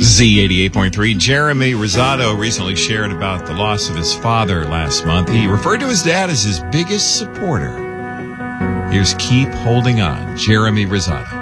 Z88.3. Jeremy Rosado recently shared about the loss of his father last month. He referred to his dad as his biggest supporter. Here's Keep Holding On, Jeremy Rosado.